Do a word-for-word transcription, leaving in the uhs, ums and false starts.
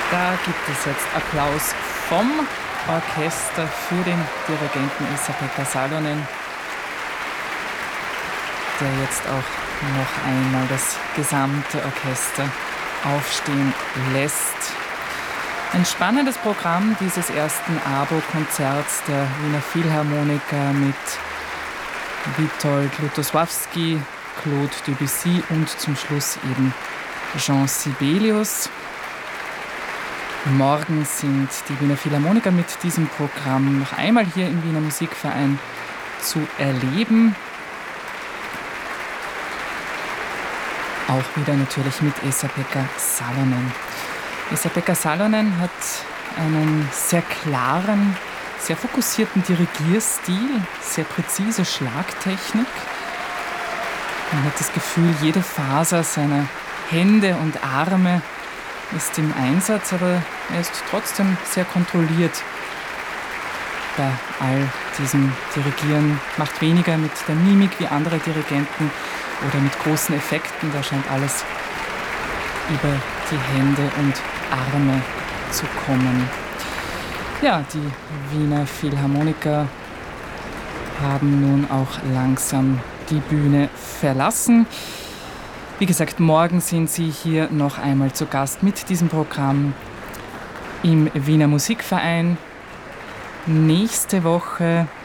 Da gibt es jetzt Applaus vom Orchester für den Dirigenten Esa-Pekka Salonen, der jetzt auch noch einmal das gesamte Orchester aufstehen lässt. Ein spannendes Programm dieses ersten ABO-Konzerts der Wiener Philharmoniker mit Witold Lutosławski, Claude Debussy und zum Schluss eben Jean Sibelius. Morgen sind die Wiener Philharmoniker mit diesem Programm noch einmal hier im Wiener Musikverein zu erleben. Auch wieder natürlich mit Esa-Pekka Salonen. Esa-Pekka Salonen hat einen sehr klaren, sehr fokussierten Dirigierstil, sehr präzise Schlagtechnik. Man hat das Gefühl, jede Faser seiner Hände und Arme ist im Einsatz, aber er ist trotzdem sehr kontrolliert bei all diesem Dirigieren. Macht weniger mit der Mimik wie andere Dirigenten oder mit großen Effekten. Da scheint alles über die Hände und Arme zu kommen. Ja, die Wiener Philharmoniker haben nun auch langsam die Bühne verlassen. Wie gesagt, morgen sind sie hier noch einmal zu Gast mit diesem Programm im Wiener Musikverein. Nächste Woche